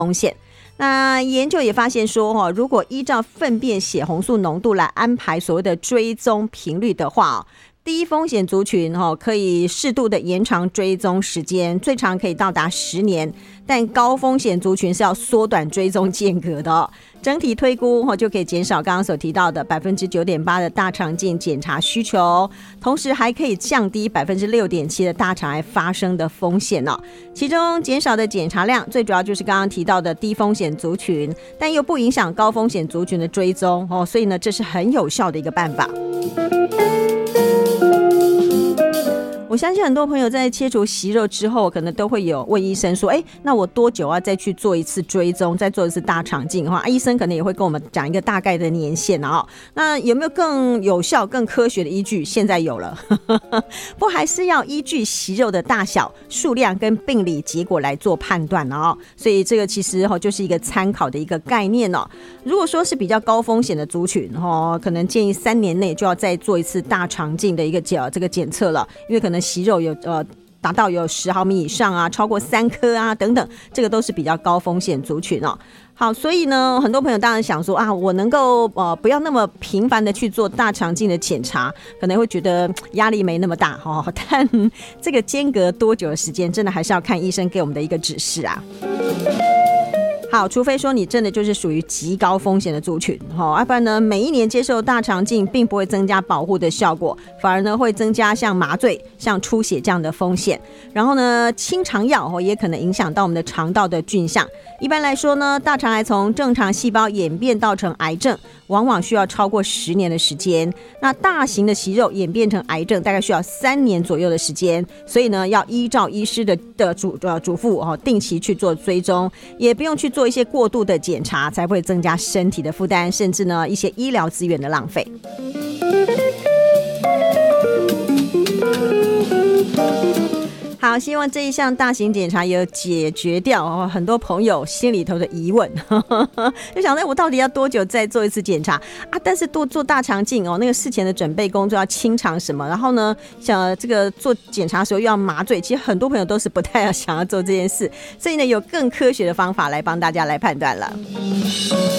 风险。那研究也发现说，如果依照粪便血红素浓度来安排所谓的追踪频率的话，低风险族群可以适度的延长追踪时间，最长可以到达10年，但高风险族群是要缩短追踪间隔的整体推估就可以减少刚刚所提到的 9.8% 的大肠镜检查需求，同时还可以降低 6.7% 的大肠癌发生的风险其中减少的检查量最主要就是刚刚提到的低风险族群，但又不影响高风险族群的追踪所以呢，这是很有效的一个办法。我相信很多朋友在切除息肉之后，可能都会有问医生说，那我多久要再去做一次追踪，再做一次大肠镜的话，医生可能也会跟我们讲一个大概的年限那有没有更有效、更科学的依据？现在有了，不过还是要依据息肉的大小、数量跟病理结果来做判断所以这个其实就是一个参考的一个概念如果说是比较高风险的族群可能建议3年内就要再做一次大肠镜的一个这个检测了，因为可能息肉有达到有10毫米以上超过3颗等等，这个都是比较高风险族群好，所以呢，很多朋友当然想说我能够不要那么频繁的去做大肠镜的检查，可能会觉得压力没那么大但这个间隔多久的时间，真的还是要看医生给我们的一个指示好，除非说你真的就是属于极高风险的族群要不然呢，每一年接受大肠镜并不会增加保护的效果，反而呢会增加像麻醉、像出血这样的风险。然后呢，清肠药也可能影响到我们的肠道的菌相。一般来说呢，大肠癌从正常细胞演变到成癌症，往往需要超过10年的时间。那大型的息肉演变成癌症，大概需要3年左右的时间。所以呢，要依照医师的嘱咐定期去做追踪，也不用去做一些过度的检查，才不会增加身体的负担，甚至呢一些医疗资源的浪费。好，希望这一项大型检查有解决掉很多朋友心里头的疑问就想我到底要多久再做一次检查但是多做大肠镜那个事前的准备工作要清肠什么，然后呢想这个做检查的时候又要麻醉，其实很多朋友都是不太想要做这件事，所以呢有更科学的方法来帮大家来判断了。